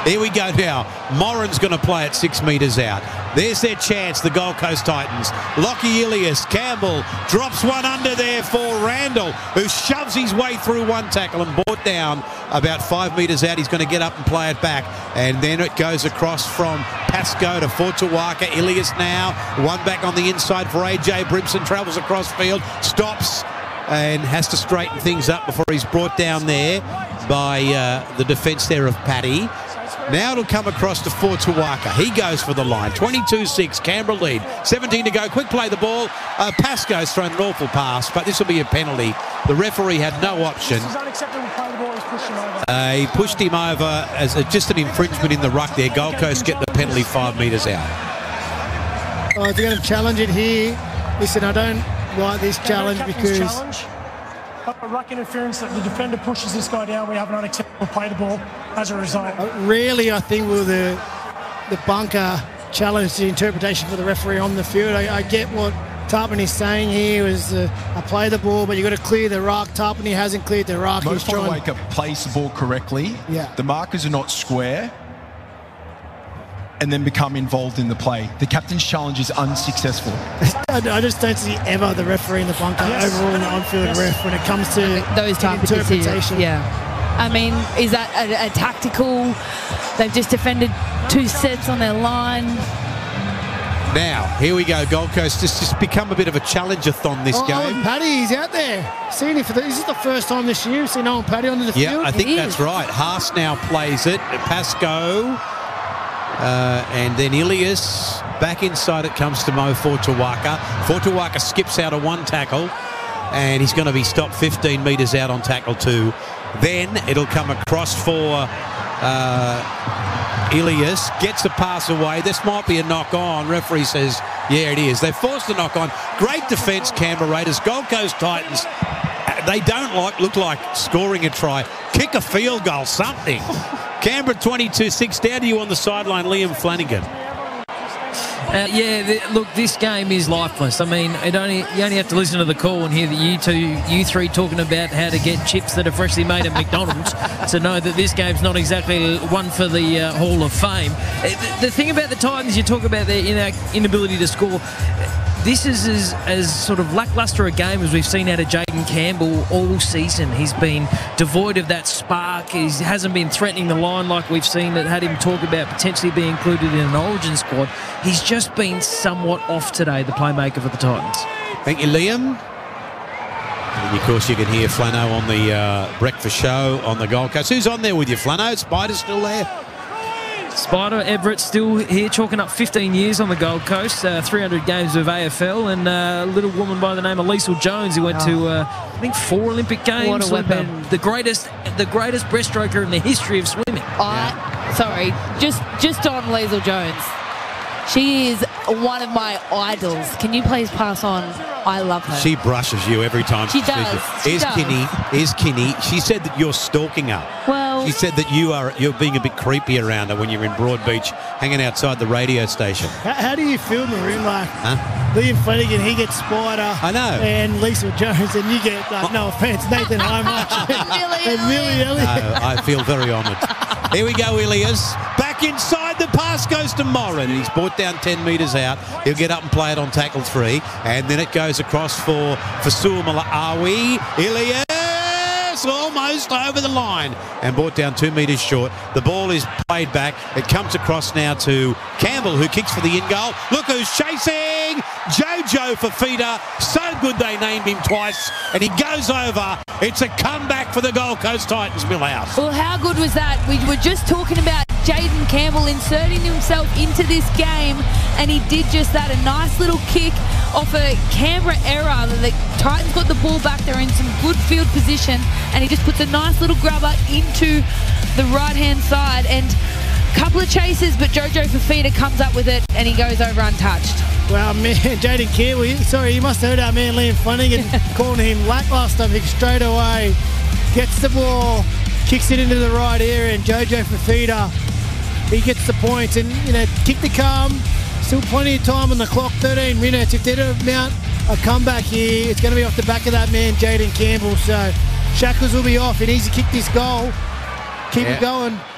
Here we go now. Moran's going to play it 6 metres out. There's their chance, the Gold Coast Titans. Lockie Ilias, Campbell drops one under there for Randall, who shoves his way through one tackle and brought down about 5 metres out. He's going to get up and play it back. And then it goes across from Pascoe to Fortuaka. Ilias now, one back on the inside for AJ Brimson, travels across field, stops and has to straighten things up before he's brought down there by the defence there of Paddy. Now it'll come across to Fortuaka. He goes for the line. 22-6, Canberra lead. 17 to go. Quick play the ball. Pascoe's thrown an awful pass, but this will be a penalty. The referee had no option. He pushed him over as just an infringement in the ruck there. Gold Coast get the penalty 5 metres out. Oh, they're going to challenge it here. Listen, I don't like this challenge because... A ruck interference that the defender pushes this guy down. We have an unacceptable play the ball as a result. Really, I think the bunker challenged the interpretation for the referee on the field. I get what Tarpany is saying here is I play the ball, but you've got to clear the ruck. Tarpany hasn't cleared the ruck. Mo Fotuwaka plays the ball correctly. Yeah. The markers are not square and then become involved in the play. The captain's challenge is unsuccessful. I just don't see ever the referee in the bunker overall in the on-field ref when it comes to those type of interpretation. Yeah. I mean, is that a tactical? They've just defended 2 sets on their line. Now, here we go. Gold Coast just become a bit of a challenger-thon this game. Owen Paddy, he's out there. Seen him this is the first time this year we've seen Owen Paddy onto the field. Yeah, I think that's right. Haas now plays it. Pascoe. And then Ilias, back inside it comes to Mo Fortuaka. Fortuaka skips out of one tackle and he's going to be stopped 15 metres out on tackle 2. Then it'll come across for Ilias, gets the pass away. This might be a knock-on. Referee says, yeah, it is. They've forced the knock-on. Great defence, Canberra Raiders. Gold Coast Titans, they don't look like scoring a try. Kick a field goal, something. Canberra 22-6, down to you on the sideline, Liam Flanagan. Look, this game is lifeless. I mean, you only have to listen to the call and hear that you three talking about how to get chips that are freshly made at McDonald's to know that this game's not exactly one for the Hall of Fame. The thing about the Titans, you talk about their inability to score. This is as sort of lacklustre a game as we've seen out of Jaden Campbell all season. He's been devoid of that spark. He hasn't been threatening the line like we've seen that had him talk about potentially being included in an Origin squad. He's just been somewhat off today, the playmaker for the Titans. Thank you, Liam. And of course, you can hear Flano on the breakfast show on the Gold Coast. Who's on there with you, Flano? Spider's still there? Spider Everett still here, chalking up 15 years on the Gold Coast, 300 games of AFL, and a little woman by the name of Liesl Jones who went to, I think, 4 Olympic Games. What a weapon. The greatest breaststroker in the history of swimming. Sorry, just on Liesl Jones. She is one of my idols. Can you please pass on? I love her. She brushes you every time she speaks. does. Here's Kinney. She said that you're stalking her. Well, she said that you're being a bit creepy around her when you're in Broadbeach, hanging outside the radio station. How do you feel, Maroon? Like Liam Flanagan, he gets Spider. I know. And Liesl Jones, and you get, no offence, Nathan Hindmarch and Millie Elliott. No, I feel very honoured. Here we go, Ilias. Back inside, the pass goes to Moran. He's brought down 10 metres out. He'll get up and play it on tackle 3. And then it goes across for Suamala-Awi. Ilias almost over the line and brought down 2 metres short. The ball is played back. It comes across now to Campbell, who kicks for the in-goal. Look who's chasing! Jojo Fifita. So good they named him twice. And he goes over. It's a comeback for the Gold Coast Titans, Millhouse. Well, how good was that? We were just talking about Jaden Campbell inserting himself into this game, and he did just that. A nice little kick off a Canberra error. The Titans got the ball back. They're in some good field position, and he just puts a nice little grubber into the right-hand side. And a couple of chases, but Jojo Fifita comes up with it, and he goes over untouched. Well, man, Jaden Campbell, you must have heard our man Liam Flanagan calling him lackluster because straight away gets the ball, kicks it into the right area, and Jojo Fifita, he gets the points. And, kick the calm, still plenty of time on the clock, 13 minutes. If they're to mount a comeback here, it's going to be off the back of that man, Jaden Campbell. So shackles will be off. He needs to kick this goal, keep it going.